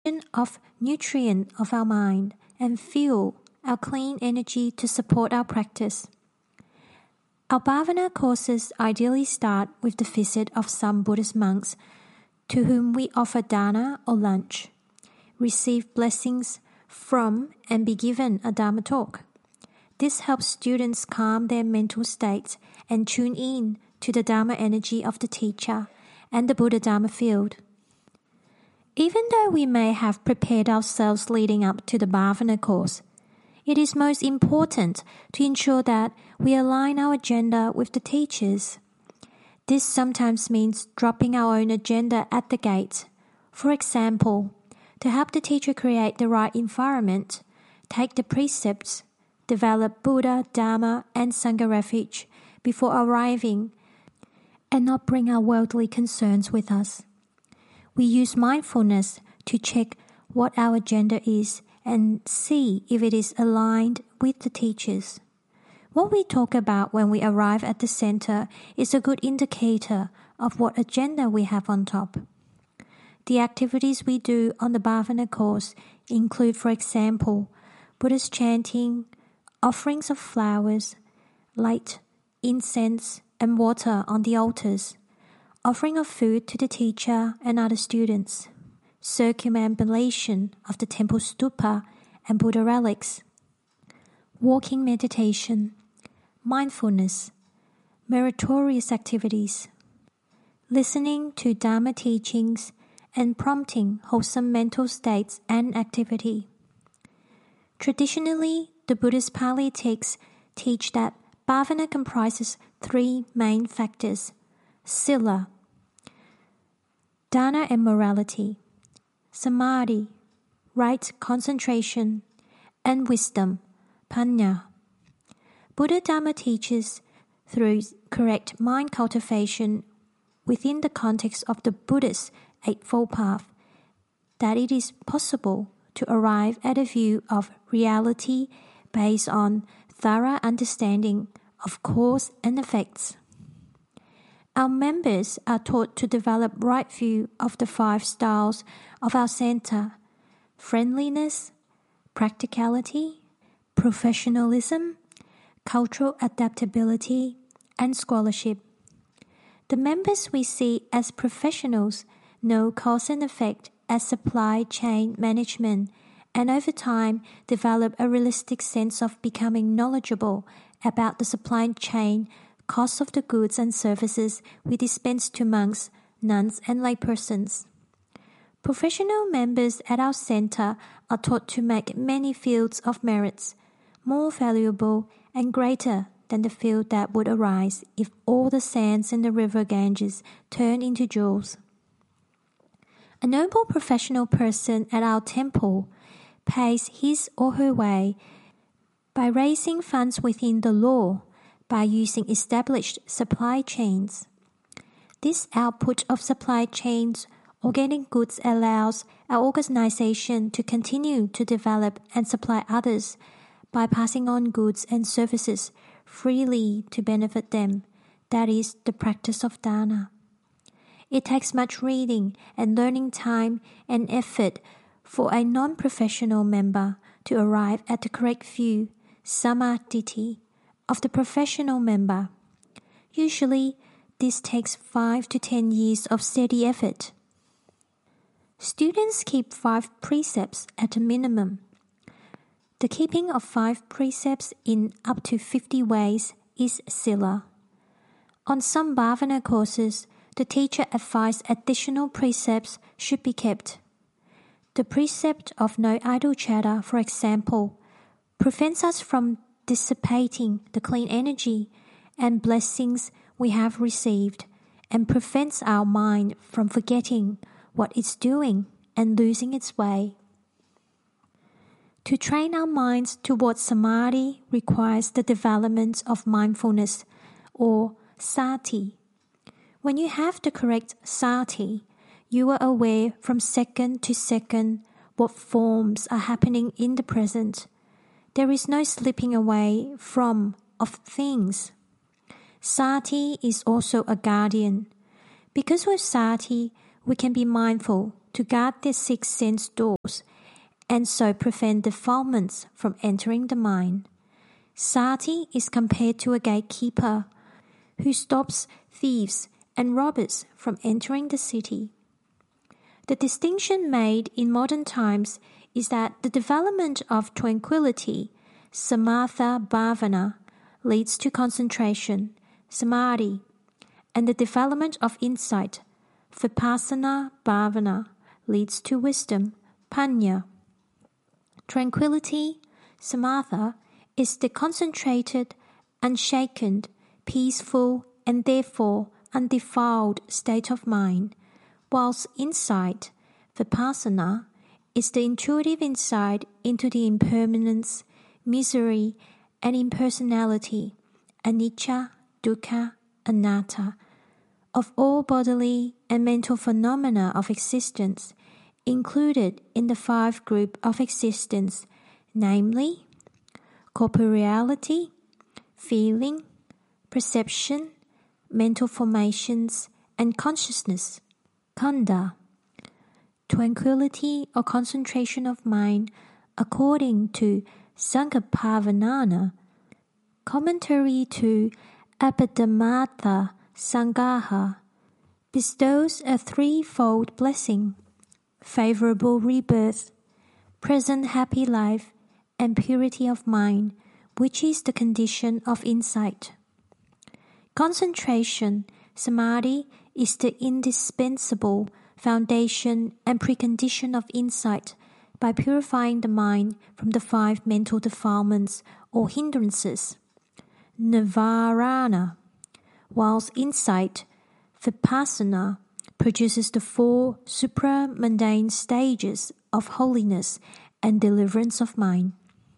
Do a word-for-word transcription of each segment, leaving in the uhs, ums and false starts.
of nutrient of our mind and fuel our clean energy to support our practice. Our Bhavana courses ideally start with the visit of some Buddhist monks to whom we offer dana or lunch, receive blessings from and be given a Dharma talk. This helps students calm their mental states and tune in to the Dharma energy of the teacher and the Buddha Dharma field. Even though we may have prepared ourselves leading up to the Bhavana course, it is most important to ensure that we align our agenda with the teachers. This sometimes means dropping our own agenda at the gate. For example, to help the teacher create the right environment, take the precepts, develop Buddha, Dharma, and Sangha refuge before arriving, and not bring our worldly concerns with us. We use mindfulness to check what our agenda is and see if it is aligned with the teachers. What we talk about when we arrive at the center is a good indicator of what agenda we have on top. The activities we do on the Bhavana course include, for example, Buddhist chanting, offerings of flowers, light, incense, and water on the altars, offering of food to the teacher and other students, circumambulation of the temple stupa and Buddha relics, walking meditation, mindfulness, meritorious activities, listening to Dharma teachings, and prompting wholesome mental states and activity. Traditionally, the Buddhist Pali texts teach that Bhavana comprises three main factors: Sila, Dana and morality, Samadhi, right concentration, and wisdom, Panya. Buddha Dharma teaches through correct mind cultivation within the context of the Buddhist Eightfold Path that it is possible to arrive at a view of reality based on thorough understanding of cause and effects. Our members are taught to develop right view of the five styles of our center: friendliness, practicality, professionalism, cultural adaptability, and scholarship. The members we see as professionals know cause and effect as supply chain management, and over time develop a realistic sense of becoming knowledgeable about the supply chain cost of the goods and services we dispense to monks, nuns, and laypersons. Professional members at our center are taught to make many fields of merits more valuable and greater than the field that would arise if all the sands in the river Ganges turned into jewels. A noble professional person at our temple pays his or her way by raising funds within the law by using established supply chains. This output of supply chains or getting goods allows our organization to continue to develop and supply others by passing on goods and services freely to benefit them. That is the practice of dana. It takes much reading and learning time and effort for a non-professional member to arrive at the correct view, samadhi, of the professional member. Usually, this takes five to ten years of steady effort. Students keep five precepts at a minimum. The keeping of five precepts in up to fifty ways is sila. On some Bhavana courses, the teacher advised additional precepts should be kept. The precept of no idle chatter, for example, prevents us from dissipating the clean energy and blessings we have received and prevents our mind from forgetting what it's doing and losing its way. To train our minds towards samadhi requires the development of mindfulness or sati. When you have the correct sati, you are aware from second to second what forms are happening in the present. There is no slipping away from of things. Sati is also a guardian. Because with sati, we can be mindful to guard their six sense doors and so prevent defilements from entering the mind. Sati is compared to a gatekeeper who stops thieves and robbers from entering the city. The distinction made in modern times is that the development of tranquility, samatha bhavana, leads to concentration, samadhi, and the development of insight, vipassana bhavana, leads to wisdom, panya. Tranquility, samatha, is the concentrated, unshaken, peaceful, and therefore undefiled state of mind, whilst insight, vipassana, is the intuitive insight into the impermanence, misery, and impersonality, anicca, dukkha, anatta, of all bodily and mental phenomena of existence, included in the five group of existence, namely, corporeality, feeling, perception, mental formations, and consciousness. Khandha, tranquility or concentration of mind according to Sanghapavanana, commentary to Abhidhamma Sangaha, bestows a threefold blessing: favorable rebirth, present happy life, and purity of mind, which is the condition of insight. Concentration, samadhi, is the indispensable foundation and precondition of insight by purifying the mind from the five mental defilements or hindrances, nivarana, whilst insight, vipassana, produces the four supramundane stages of holiness and deliverance of mind.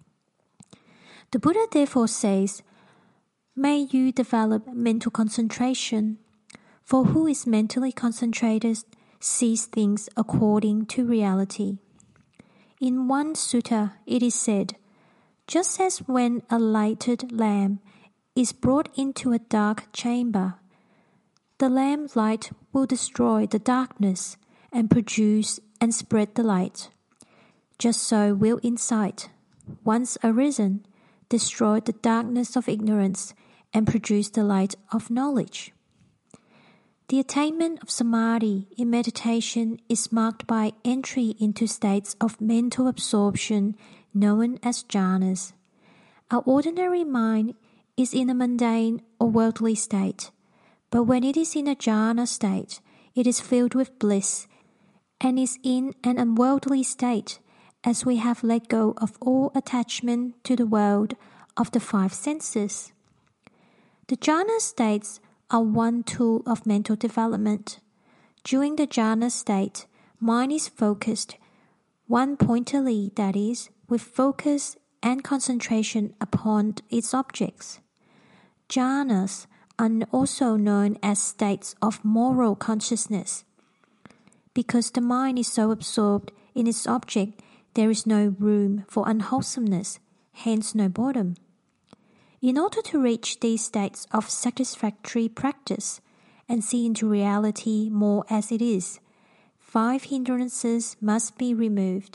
The Buddha therefore says, "May you develop mental concentration, for who is mentally concentrated sees things according to reality." In one sutta it is said, "Just as when a lighted lamp is brought into a dark chamber, the lamp light will destroy the darkness and produce and spread the light. Just so will insight, once arisen, destroy the darkness of ignorance and produce the light of knowledge." The attainment of samadhi in meditation is marked by entry into states of mental absorption known as jhanas. Our ordinary mind is in a mundane or worldly state, but when it is in a jhana state, it is filled with bliss and is in an unworldly state as we have let go of all attachment to the world of the five senses. The jhana states are one tool of mental development. During the jhana state, mind is focused one-pointedly, that is, with focus and concentration upon its objects. Jhanas are also known as states of moral consciousness. Because the mind is so absorbed in its object, there is no room for unwholesomeness, hence no boredom. In order to reach these states of satisfactory practice and see into reality more as it is, five hindrances must be removed.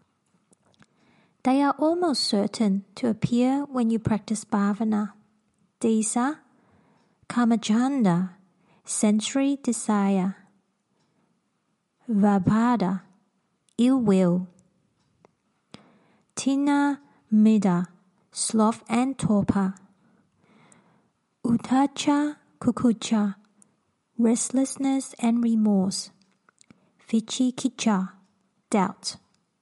They are almost certain to appear when you practice bhavana. These are kamacchanda, sensory desire; vyapada, ill will; tina middha, sloth and torpor; uddhacca kukucca, restlessness and remorse; vicikicca, doubt.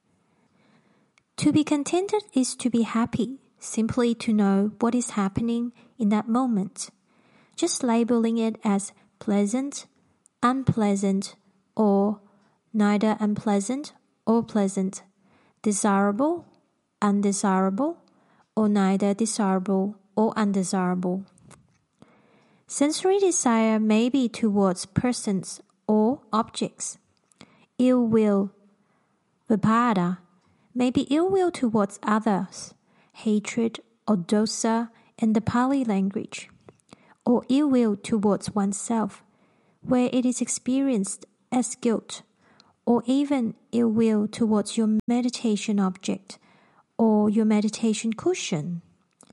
To be contented is to be happy, simply to know what is happening in that moment, just labeling it as pleasant, unpleasant, or neither unpleasant or pleasant, desirable, undesirable, or neither desirable or undesirable. Sensory desire may be towards persons or objects. Ill will, vyapada, may be ill will towards others, hatred or dosa in the Pali language, or ill will towards oneself, where it is experienced as guilt, or even ill will towards your meditation object or your meditation cushion.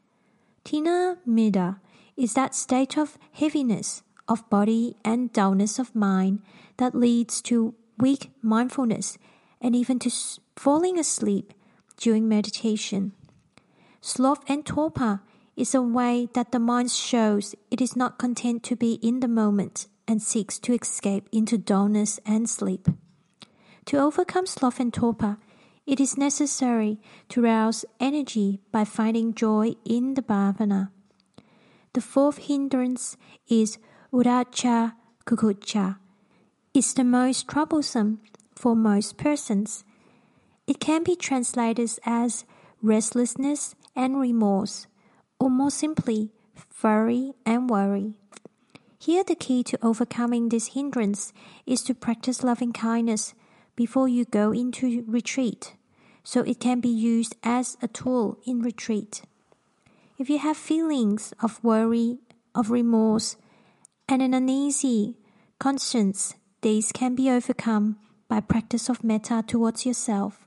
Tina Mida is that state of heaviness of body and dullness of mind that leads to weak mindfulness and even to falling asleep during meditation. Sloth and torpor is a way that the mind shows it is not content to be in the moment and seeks to escape into dullness and sleep. To overcome sloth and torpor, it is necessary to rouse energy by finding joy in the bhavana. The fourth hindrance is uddhacca kukucca. It's the most troublesome for most persons. It can be translated as restlessness and remorse, or more simply, worry and worry. Here the key to overcoming this hindrance is to practice loving kindness before you go into retreat, so it can be used as a tool in retreat. If you have feelings of worry, of remorse, and an uneasy conscience, these can be overcome by practice of metta towards yourself.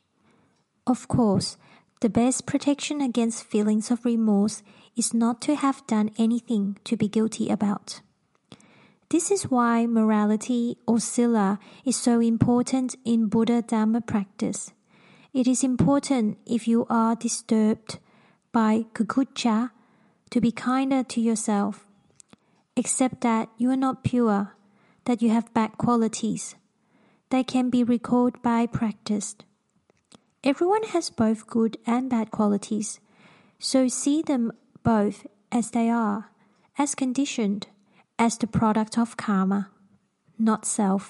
Of course, the best protection against feelings of remorse is not to have done anything to be guilty about. This is why morality or sila is so important in Buddha Dhamma practice. It is important if you are disturbed by kukucca to be kinder to yourself. Except that you are not pure, that you have bad qualities. They can be recalled by practice. Everyone has both good and bad qualities, so see them both as they are, as conditioned, as the product of karma, not self.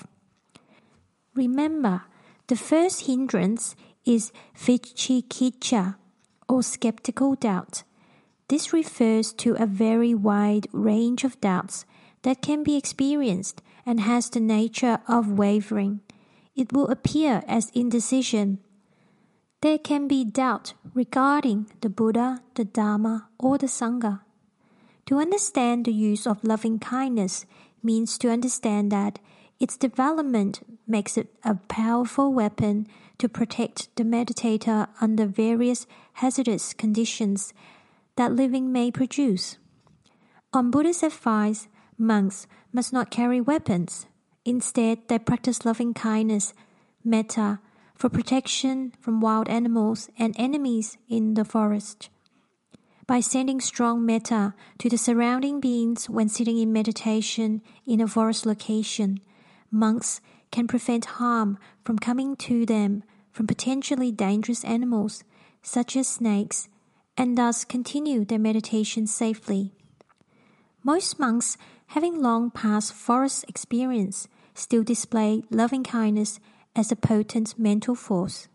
Remember, the first hindrance is vicikicca, or skeptical doubt. This refers to a very wide range of doubts that can be experienced and has the nature of wavering. It will appear as indecision. There can be doubt regarding the Buddha, the Dharma, or the Sangha. To understand the use of loving kindness means to understand that its development makes it a powerful weapon to protect the meditator under various hazardous conditions that living may produce. On Buddha's advice, monks must not carry weapons. Instead, they practice loving kindness, metta, for protection from wild animals and enemies in the forest. By sending strong metta to the surrounding beings when sitting in meditation in a forest location, monks can prevent harm from coming to them from potentially dangerous animals such as snakes, and thus continue their meditation safely. Most monks, having long past forest experience, still display loving kindness as a potent mental force.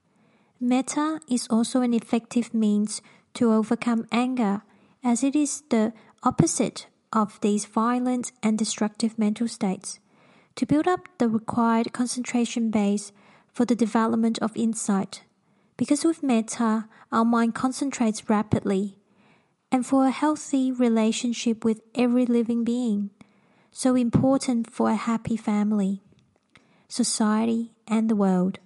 Metta is also an effective means to overcome anger, as it is the opposite of these violent and destructive mental states, to build up the required concentration base for the development of insight. Because with metta, our mind concentrates rapidly, and for a healthy relationship with every living being, so important for a happy family, society, and the world.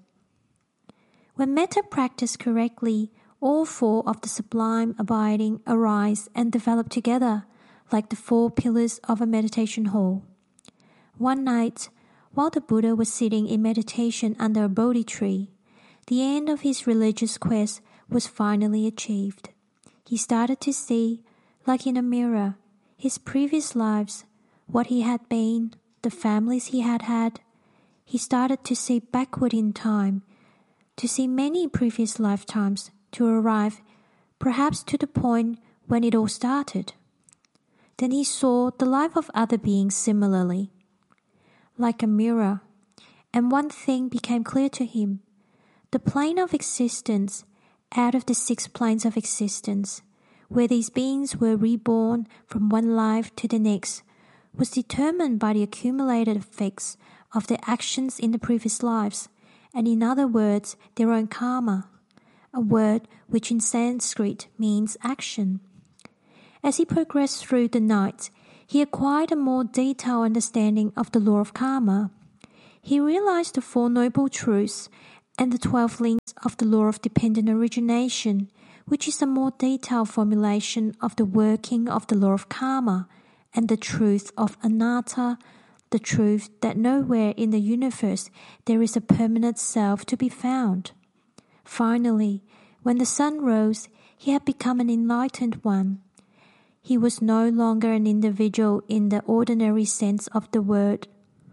When metta practiced correctly, all four of the sublime abiding arise and develop together like the four pillars of a meditation hall. One night, while the Buddha was sitting in meditation under a Bodhi tree, the end of his religious quest was finally achieved. He started to see, like in a mirror, his previous lives, what he had been, the families he had had. He started to see backward in time, to see many previous lifetimes, to arrive perhaps to the point when it all started. Then he saw the life of other beings similarly, like a mirror, and one thing became clear to him. The plane of existence, out of the six planes of existence, where these beings were reborn from one life to the next, was determined by the accumulated effects of their actions in the previous lives, and in other words, their own karma, a word which in Sanskrit means action. As he progressed through the night, he acquired a more detailed understanding of the law of karma. he realized the Four Noble Truths and the twelve links of the law of dependent origination, which is a more detailed formulation of the working of the law of karma and the truth of anatta, the truth that nowhere in the universe there is a permanent self to be found. Finally, when the sun rose, he had become an enlightened one. He was no longer an individual in the ordinary sense of the word.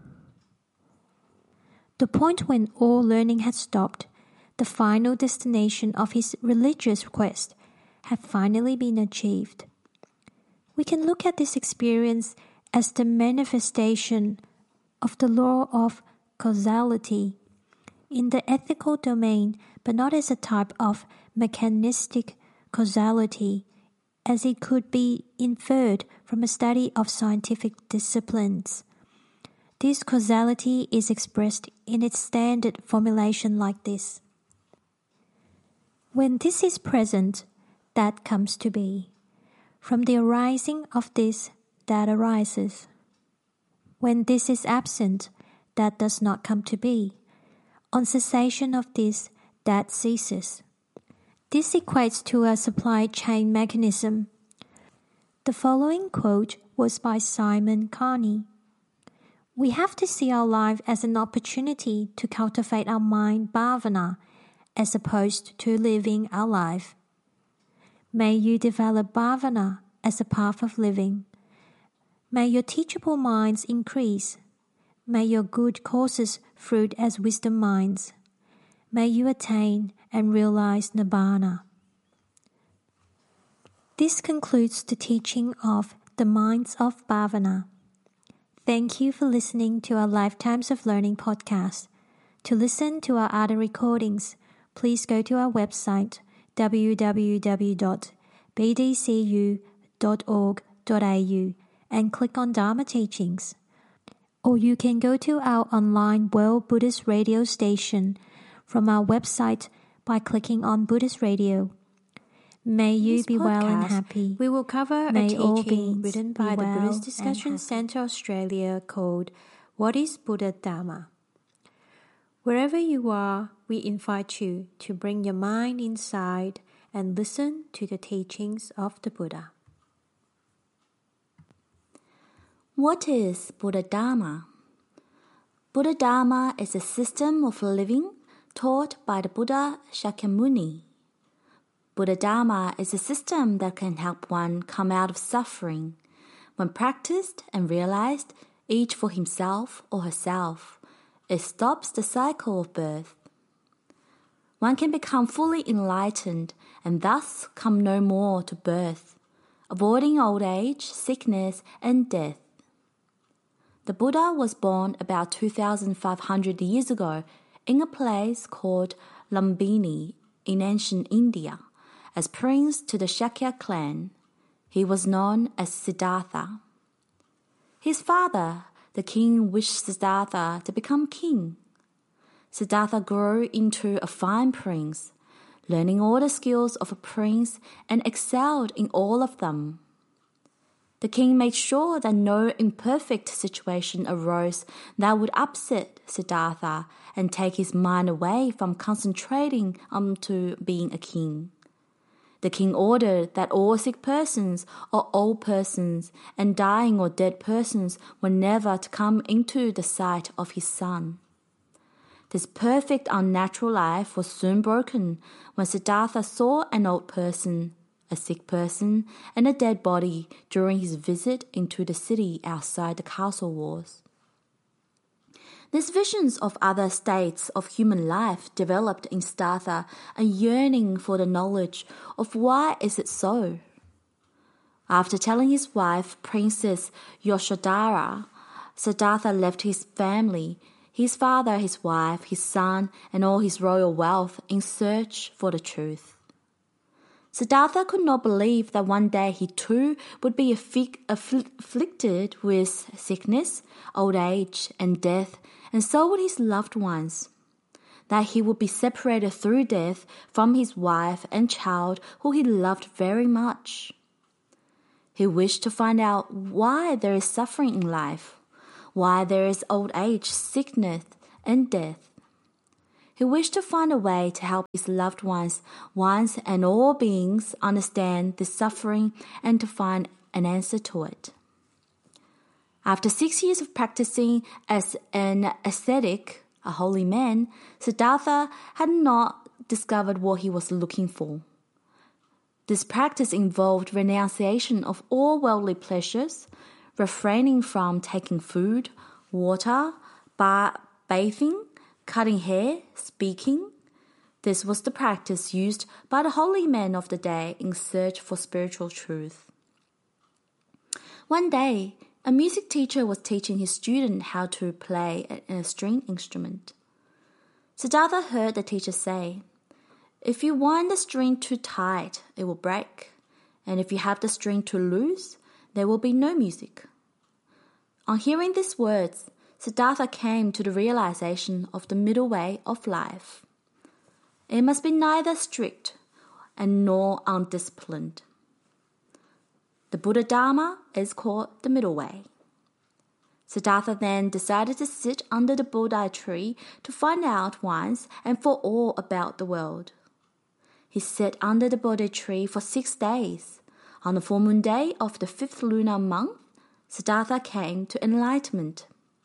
The point when all learning had stopped, the final destination of his religious quest, had finally been achieved. We can look at this experience as the manifestation of the law of causality in the ethical domain, but not as a type of mechanistic causality, as it could be inferred from a study of scientific disciplines. This causality is expressed in its standard formulation like this. When this is present, that comes to be. From the arising of this, that arises. When this is absent, that does not come to be. On cessation of this, that ceases. This equates to a supply chain mechanism. The following quote was by Simon Carney. We have to see our life as an opportunity to cultivate our mind bhavana, as opposed to living our life. May you develop bhavana as a path of living. May your teachable minds increase. May your good causes fruit as wisdom minds. May you attain and realize Nibbana. This concludes the teaching of the Minds of Bhavana. Thank you for listening to our Lifetimes of Learning podcast. To listen to our other recordings, please go to our website w w w dot b d c u dot org dot a u and click on Dharma Teachings. Or you can go to our online World Buddhist Radio station from our website by clicking on Buddhist Radio. May you be well and happy. We will cover May a teaching written by the well Buddhist Discussion Centre Australia called What is Buddha Dharma? Wherever you are, we invite you to bring your mind inside and listen to the teachings of the Buddha. What is Buddha Dharma? Buddha Dharma is a system of living taught by the Buddha Shakyamuni. Buddha Dharma is a system that can help one come out of suffering. When practiced and realized, each for himself or herself, it stops the cycle of birth. One can become fully enlightened and thus come no more to birth, avoiding old age, sickness, and death. The Buddha was born about two thousand five hundred years ago in a place called Lumbini in ancient India. As prince to the Shakya clan, he was known as Siddhartha. His father, the king, wished Siddhartha to become king. Siddhartha grew into a fine prince, learning all the skills of a prince and excelled in all of them. The king made sure that no imperfect situation arose that would upset Siddhartha and take his mind away from concentrating onto being a king. The king ordered that all sick persons or old persons and dying or dead persons were never to come into the sight of his son. This perfect unnatural life was soon broken when Siddhartha saw an old person, a sick person, and a dead body during his visit into the city outside the castle walls. These visions of other states of human life developed in Siddhartha a yearning for the knowledge of why is it so. After telling his wife, Princess Yashodhara, Siddhartha left his family, his father, his wife, his son, and all his royal wealth in search for the truth. Siddhartha could not believe that one day he too would be affi- affl- afflicted with sickness, old age, and death, and so would his loved ones. That he would be separated through death from his wife and child who he loved very much. He wished to find out why there is suffering in life, why there is old age, sickness, and death. He wished to find a way to help his loved ones once and all beings understand this suffering and to find an answer to it. After six years of practicing as an ascetic, a holy man, Siddhartha had not discovered what he was looking for. This practice involved renunciation of all worldly pleasures, refraining from taking food, water, ba- bathing, cutting hair, speaking. This was the practice used by the holy men of the day in search for spiritual truth. One day, a music teacher was teaching his student how to play a string instrument. Siddhartha heard the teacher say, "If you wind the string too tight, it will break. And if you have the string too loose, there will be no music." On hearing these words, Siddhartha came to the realization of the middle way of life. It must be neither strict and nor undisciplined. The Buddha Dharma is called the middle way. Siddhartha then decided to sit under the Bodhi tree to find out once and for all about the world. He sat under the Bodhi tree for six days. On the full moon day of the fifth lunar month, Siddhartha came to enlightenment.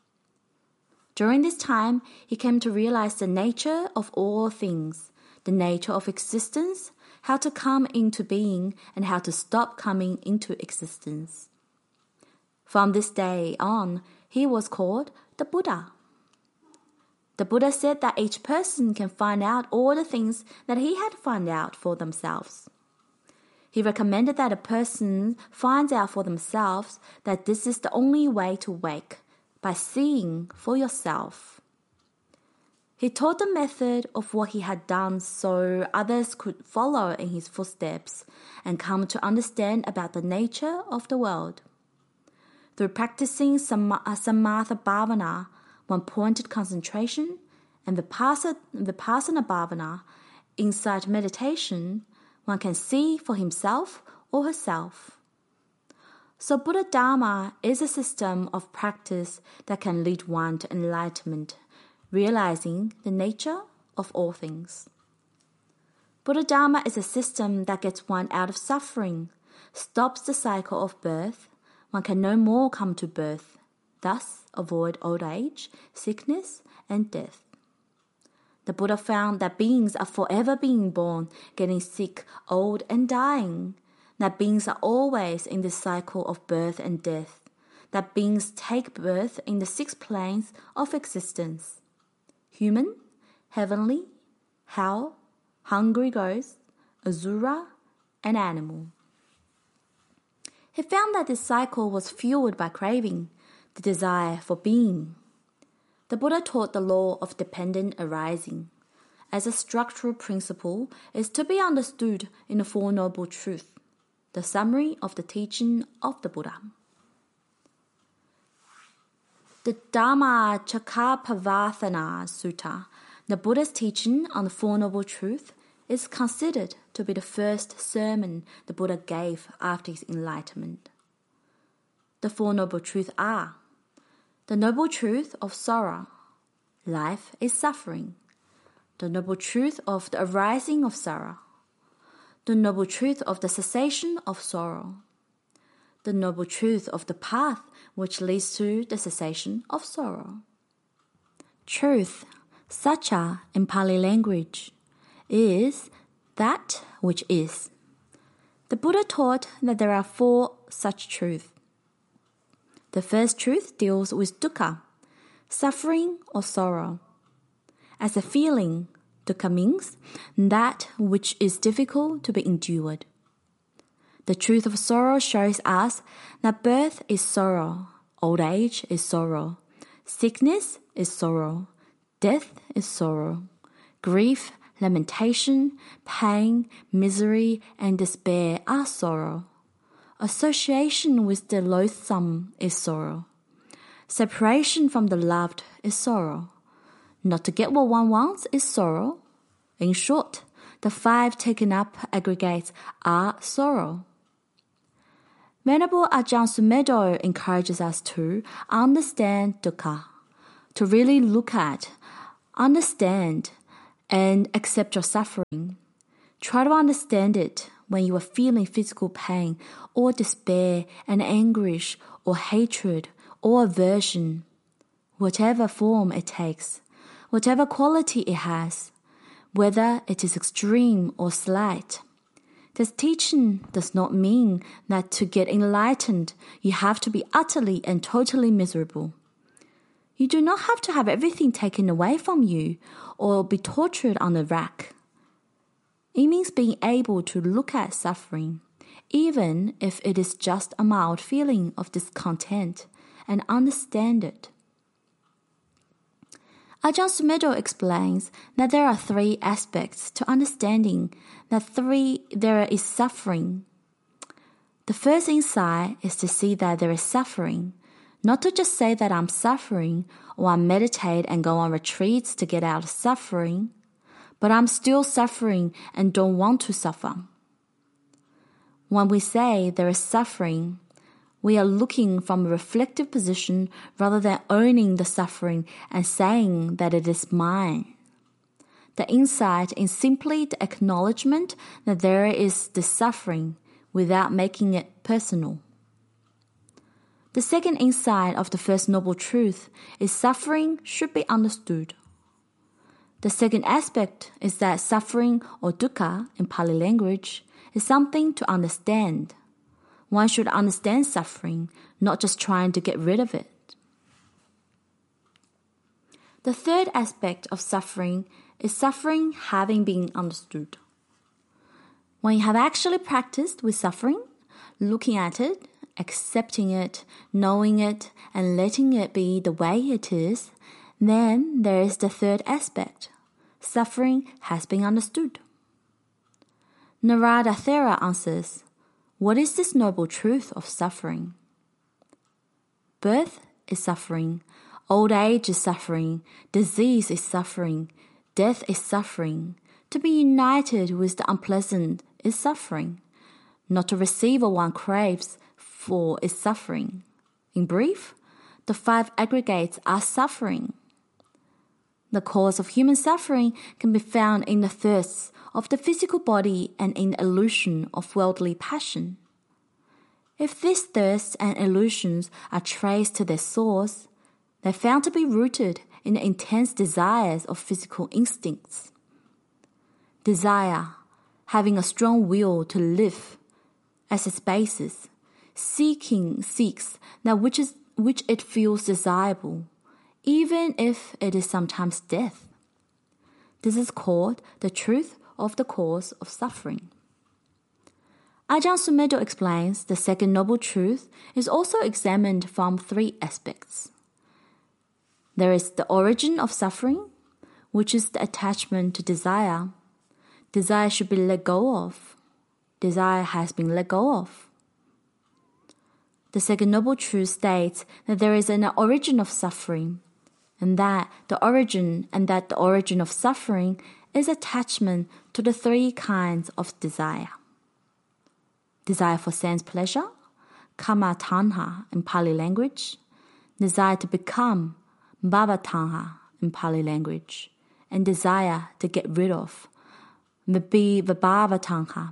During this time, he came to realize the nature of all things, the nature of existence, how to come into being, and how to stop coming into existence. From this day on, he was called the Buddha. The Buddha said that each person can find out all the things that he had found out for themselves. He recommended that a person finds out for themselves that this is the only way to wake, by seeing for yourself. He taught the method of what he had done so others could follow in his footsteps and come to understand about the nature of the world. Through practicing sam- Samatha Bhavana, one-pointed concentration, and Vipassana, Vipassana Bhavana, insight meditation, one can see for himself or herself. So Buddha Dharma is a system of practice that can lead one to enlightenment, realizing the nature of all things. Buddha Dharma is a system that gets one out of suffering, stops the cycle of birth. One can no more come to birth, thus avoid old age, sickness, and death. The Buddha found that beings are forever being born, getting sick, old, and dying. That beings are always in this cycle of birth and death. That beings take birth in the six planes of existence: human, heavenly, hell, hungry ghost, asura, and animal. He found that this cycle was fueled by craving, the desire for being. The Buddha taught the law of dependent arising, as a structural principle, is to be understood in the Four Noble Truths, the summary of the teaching of the Buddha. The Dhammacakkappavattana Sutta, the Buddha's teaching on the Four Noble Truths, is considered to be the first sermon the Buddha gave after his enlightenment. The Four Noble Truths are: the Noble Truth of sorrow, life is suffering; the Noble Truth of the arising of sorrow; the Noble Truth of the cessation of sorrow; the Noble Truth of the path which leads to the cessation of sorrow. Truth, Satcha in Pali language, is that which is. The Buddha taught that there are four such truths. The first truth deals with dukkha, suffering or sorrow. As a feeling, dukkha means that which is difficult to be endured. The truth of sorrow shows us that birth is sorrow, old age is sorrow, sickness is sorrow, death is sorrow, grief, lamentation, pain, misery, and despair are sorrow. Association with the loathsome is sorrow. Separation from the loved is sorrow. Not to get what one wants is sorrow. In short, the five taken up aggregates are sorrow. Venerable Ajahn Sumedho encourages us to understand dukkha, to really look at Understand and accept your suffering. Try to understand it when you are feeling physical pain or despair and anguish or hatred or aversion, whatever form it takes, whatever quality it has, whether it is extreme or slight. This teaching does not mean that to get enlightened, you have to be utterly and totally miserable. You do not have to have everything taken away from you or be tortured on a rack. It means being able to look at suffering, even if it is just a mild feeling of discontent, and understand it. Ajahn Sumedho explains that there are three aspects to understanding that three there is suffering. The first insight is to see that there is suffering, not to just say that I'm suffering or I meditate and go on retreats to get out of suffering, but I'm still suffering and don't want to suffer. When we say there is suffering, we are looking from a reflective position rather than owning the suffering and saying that it is mine. The insight is simply the acknowledgement that there is the suffering without making it personal. The second insight of the First Noble Truth is suffering should be understood. The second aspect is that suffering, or dukkha in Pali language, is something to understand. One should understand suffering, not just trying to get rid of it. The third aspect of suffering is suffering having been understood. When you have actually practiced with suffering, looking at it, accepting it, knowing it, and letting it be the way it is, then there is the third aspect. Suffering has been understood. Narada Thera answers, what is this noble truth of suffering? Birth is suffering, old age is suffering, disease is suffering, death is suffering. To be united with the unpleasant is suffering. Not to receive what one craves for is suffering. In brief, the five aggregates are suffering. The cause of human suffering can be found in the thirsts of the physical body and in the illusion of worldly passion. If these thirsts and illusions are traced to their source, they're found to be rooted in the intense desires of physical instincts. Desire, having a strong will to live, as its basis, seeking seeks that which is which it feels desirable, even if it is sometimes death. This is called the truth of the cause of suffering. Ajahn Sumedho explains the second noble truth is also examined from three aspects. There is the origin of suffering, which is the attachment to desire. Desire should be let go of. Desire has been let go of. The second noble truth states that there is an origin of suffering, and that the origin and that the origin of suffering is attachment to the three kinds of desire. Desire for sense pleasure, kama tanha in Pali language, desire to become, bhava tanha in Pali language, and desire to get rid of, vibhava tanha.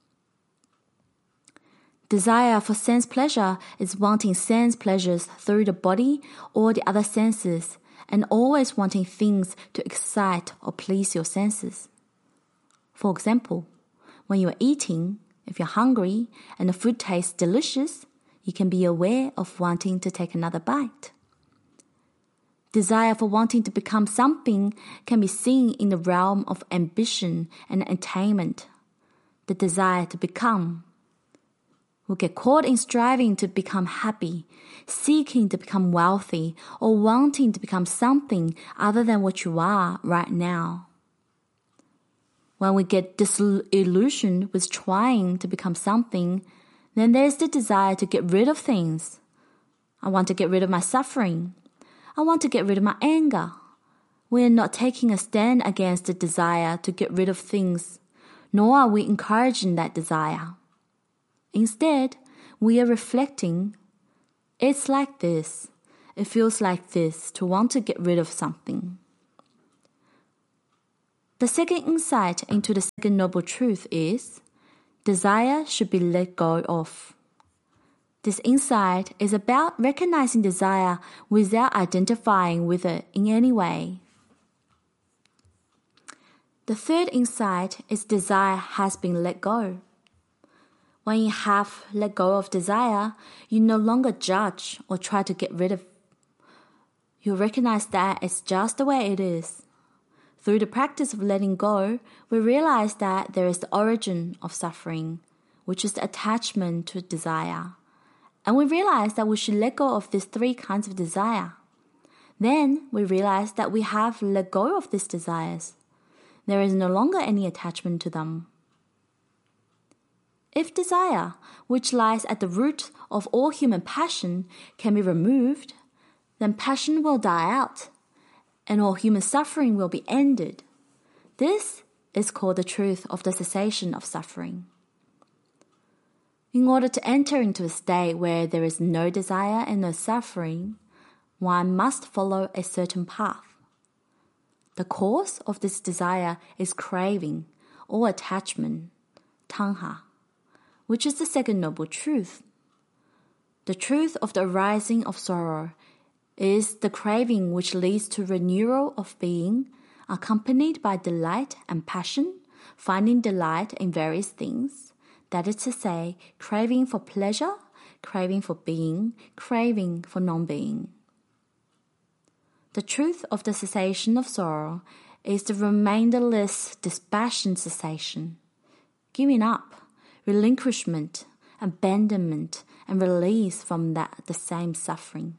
Desire for sense pleasure is wanting sense pleasures through the body or the other senses, and always wanting things to excite or please your senses. For example, when you are eating, if you're hungry and the food tastes delicious, you can be aware of wanting to take another bite. Desire for wanting to become something can be seen in the realm of ambition and attainment. The desire to become. We get caught in striving to become happy, seeking to become wealthy, or wanting to become something other than what you are right now. When we get disillusioned with trying to become something, then there's the desire to get rid of things. I want to get rid of my suffering. I want to get rid of my anger. We are not taking a stand against the desire to get rid of things, nor are we encouraging that desire. Instead, we are reflecting, it's like this, it feels like this to want to get rid of something. The second insight into the second noble truth is desire should be let go of. This insight is about recognizing desire without identifying with it in any way. The third insight is desire has been let go. When you have let go of desire, you no longer judge or try to get rid of it. You recognize that it's just the way it is. Through the practice of letting go, we realize that there is the origin of suffering, which is the attachment to desire. And we realize that we should let go of these three kinds of desire. Then we realize that we have let go of these desires. There is no longer any attachment to them. If desire, which lies at the root of all human passion, can be removed, then passion will die out, and all human suffering will be ended. This is called the truth of the cessation of suffering. In order to enter into a state where there is no desire and no suffering, one must follow a certain path. The cause of this desire is craving or attachment, tanha, which is the second noble truth. The truth of the arising of sorrow is the craving which leads to renewal of being, accompanied by delight and passion, finding delight in various things. That is to say, craving for pleasure, craving for being, craving for non-being. The truth of the cessation of sorrow is the remainderless dispassion cessation, giving up, relinquishment, abandonment, and release from that the same suffering.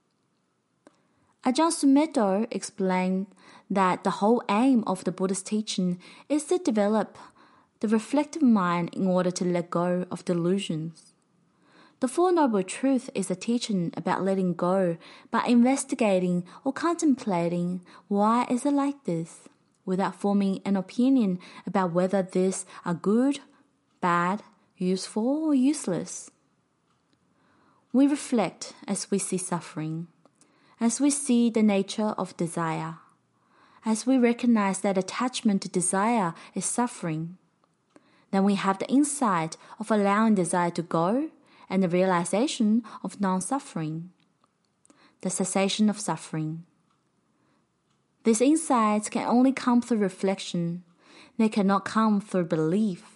Ajahn Sumedho explained that the whole aim of the Buddha's teaching is to develop the reflective mind in order to let go of delusions. The Four Noble Truth is a teaching about letting go by investigating or contemplating why is it like this, without forming an opinion about whether these are good, bad, useful, or useless. We reflect as we see suffering, as we see the nature of desire, as we recognize that attachment to desire is suffering. Then we have the insight of allowing desire to go and the realization of non-suffering, the cessation of suffering. These insights can only come through reflection. They cannot come through belief.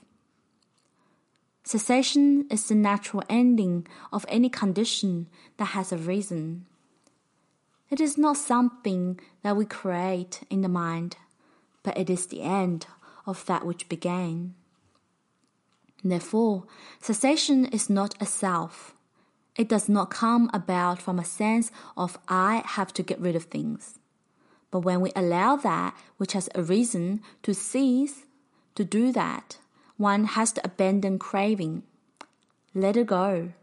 Cessation is the natural ending of any condition that has a reason. It is not something that we create in the mind, but it is the end of that which began. Therefore, cessation is not a self. It does not come about from a sense of I have to get rid of things. But when we allow that which has a reason to cease, to do that, one has to abandon craving, let it go.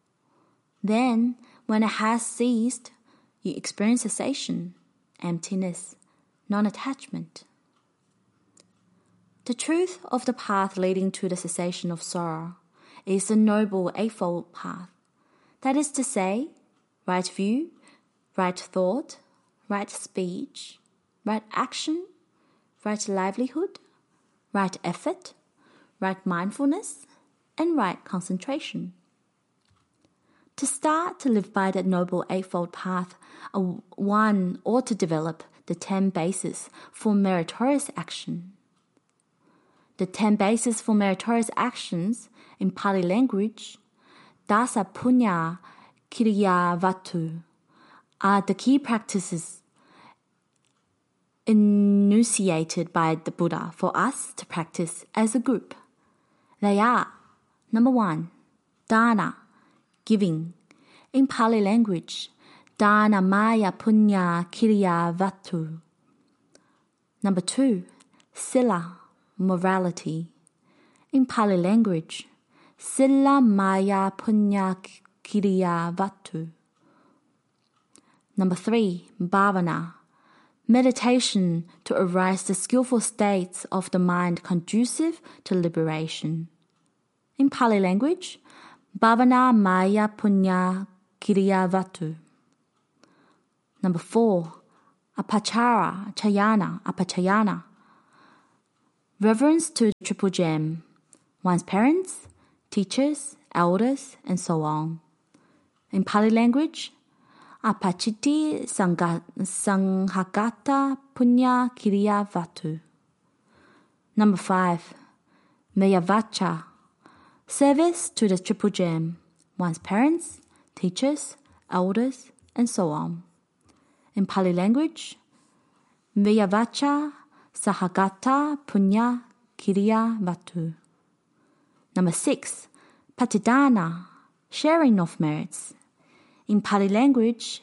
Then, when it has ceased, you experience cessation, emptiness, non-attachment. The truth of the path leading to the cessation of sorrow is the Noble Eightfold Path. That is to say, right view, right thought, right speech, right action, right livelihood, right effort, right mindfulness, and right concentration. To start to live by that Noble Eightfold Path, one ought to develop the ten bases for meritorious action. The ten bases for meritorious actions in Pali language, Dasa Punya Kiriya Vatu, are the key practices enunciated by the Buddha for us to practice as a group. They are, number one, dana, giving. In Pali language, dana maya punya kiriya vatu. Number two, sila, morality. In Pali language, sila maya punya kiriya vatu. Number three, bhavana, meditation to arise the skillful states of the mind conducive to liberation. In Pali language, bhavana maya punya kiriya vatu. Number four, apachara chayana, apachayana, reverence to the Triple Gem, one's parents, teachers, elders, and so on. In Pali language, Apachiti Sanghagata Punya Kiriya Vatu. Number five, Meyavacha, service to the Triple Gem, one's parents, teachers, elders, and so on. In Pali language, Meyavacha Sahagata Punya Kiriya Vatu. Number six, Patidana, sharing of merits. In Pali language,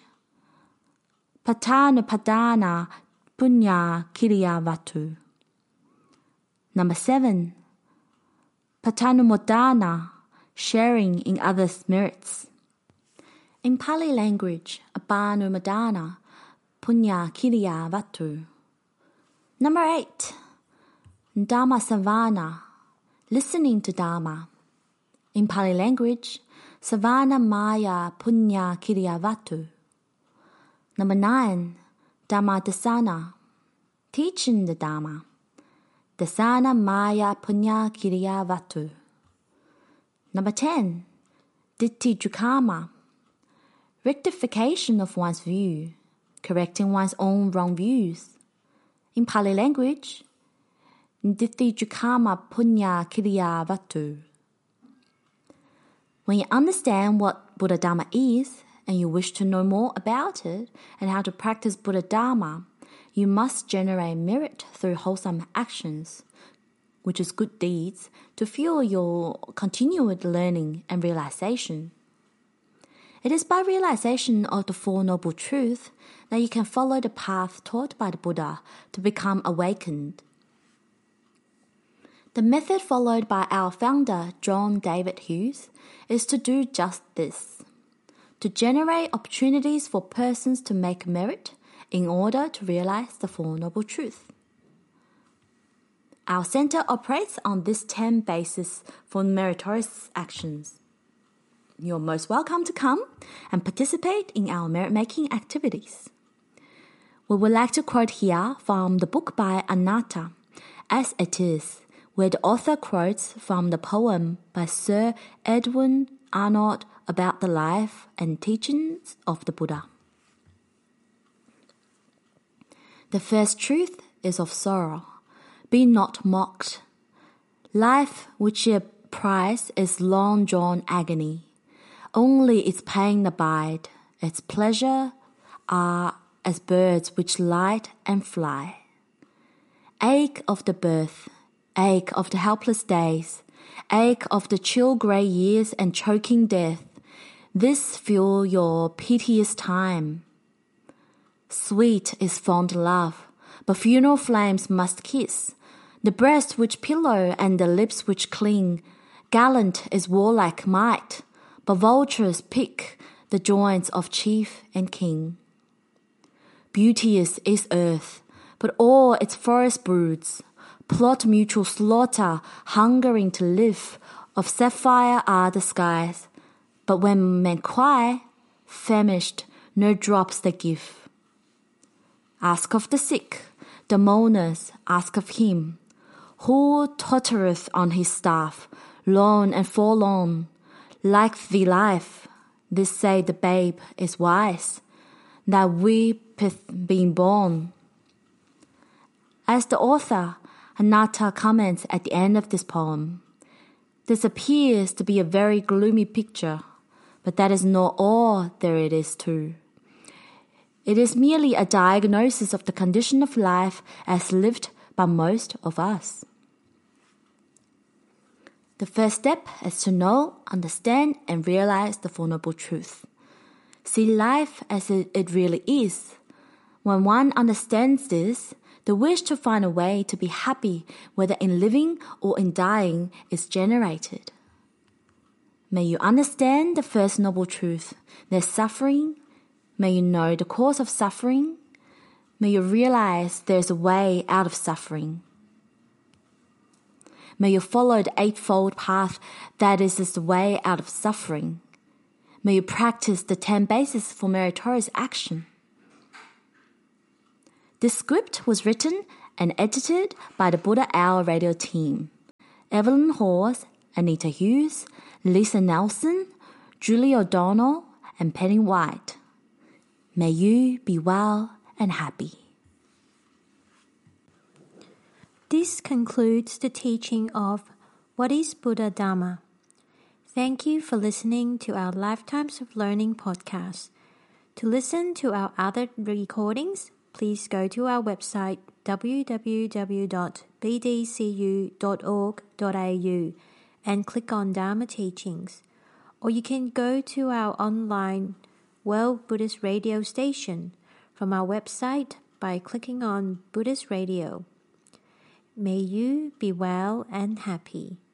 Patanupadana Punya Kiriya Vatu. Number seven, Patanumodana, sharing in others' merits. In Pali language, Abanumadana Punya Kiriya Vatu. Number eight, Dhamma Savana, listening to Dharma. In Pali language, Savana Maya Punya Kiriya Vatu. Number nine, Dhamma Dasana, teaching the Dharma. Dasana Maya Punya Kiriya Vatu. Number ten, Ditti Jukama, rectification of one's view, correcting one's own wrong views. In Pali language, Ditti Jukama Punya Kiriya Vatu. When you understand what Buddha Dharma is and you wish to know more about it and how to practice Buddha Dharma, you must generate merit through wholesome actions, which is good deeds, to fuel your continued learning and realization. It is by realization of the Four Noble Truths that you can follow the path taught by the Buddha to become awakened. The method followed by our founder, John David Hughes, is to do just this, to generate opportunities for persons to make merit in order to realize the Four Noble Truths. Our center operates on this ten basis for meritorious actions. You're most welcome to come and participate in our merit-making activities. We would like to quote here from the book by Anatta, As It Is, where the author quotes from the poem by Sir Edwin Arnold about the life and teachings of the Buddha. The first truth is of sorrow. Be not mocked. Life which ye prize is long-drawn agony. Only its pain abide, its pleasure are as birds which light and fly. Ache of the birth, ache of the helpless days, ache of the chill grey years and choking death, this fuel your piteous time. Sweet is fond love, but funeral flames must kiss the breast which pillow and the lips which cling. Gallant is warlike might, but vultures pick the joints of chief and king. Beauteous is earth, but all its forest broods plot mutual slaughter, hungering to live. Of sapphire are the skies, but when men cry, famished, no drops they give. Ask of the sick, the mourners ask of him, who tottereth on his staff, lone and forlorn. Like thee life, this say the babe is wise, that weepeth being born. As the author, Anatta, comments at the end of this poem, this appears to be a very gloomy picture, but that is not all there it is too. It is merely a diagnosis of the condition of life as lived by most of us. The first step is to know, understand, and realize the Four Noble Truths. See life as it, it really is. When one understands this, the wish to find a way to be happy, whether in living or in dying, is generated. May you understand the first noble truth, there's suffering. May you know the cause of suffering. May you realize there's a way out of suffering. May you follow the eightfold path that is the way out of suffering. May you practice the ten bases for meritorious action. This script was written and edited by the Buddha Hour radio team. Evelyn Hawes, Anita Hughes, Lisa Nelson, Julie O'Donnell, and Penny White. May you be well and happy. This concludes the teaching of What is Buddha Dharma? Thank you for listening to our Lifetimes of Learning podcast. To listen to our other recordings, please go to our website w w w dot b d c u dot org dot a u and click on Dharma Teachings. Or you can go to our online World Buddhist Radio station from our website by clicking on Buddhist Radio. May you be well and happy.